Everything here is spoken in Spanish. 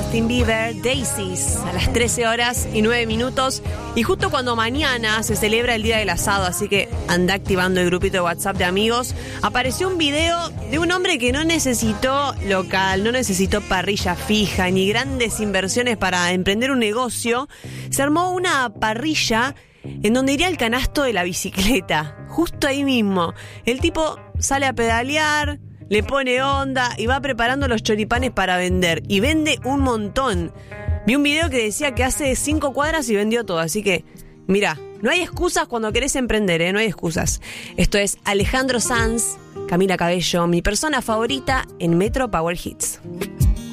Justin Bieber, Daisies, a las 13 horas y 9 minutos. Y justo cuando mañana se celebra el Día del Asado, así que anda activando el grupito de WhatsApp de amigos, apareció un video de un hombre que no necesitó local, no necesitó parrilla fija, ni grandes inversiones para emprender un negocio. Se armó una parrilla en donde iría el canasto de la bicicleta, justo ahí mismo. El tipo sale a pedalear, le pone onda y va preparando los choripanes para vender. Y vende un montón. Vi un video que decía que hace 5 cuadras y vendió todo. Así que, mirá, no hay excusas cuando querés emprender, no hay excusas. Esto es Alejandro Sanz, Camila Cabello, mi persona favorita en Metro Power Hits.